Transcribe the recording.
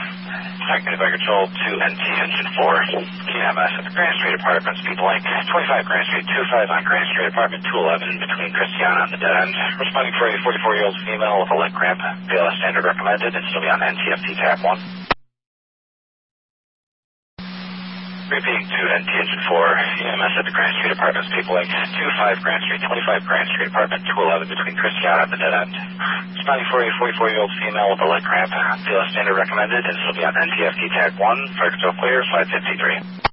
Second by control 2NT engine 4. TMS at the Grand Street Apartments, People Inc. 25 Grand Street, 25 on Grand Street Apartment 211 between Christiana and the dead end. Responding for a 44-year-old female with a leg cramp. BLS standard recommended and still be on NTFT tab 1. Repeating to NT engine 4, EMS at the Grand Street Apartments, People Inc. 25 Grand Street, 25 Grand Street Apartment 211 between Christiana and the dead end. Responding for a 44-year-old female with a leg cramp. BLS standard recommended and still be on NTFT tag 1. Fire control clear, slide 53.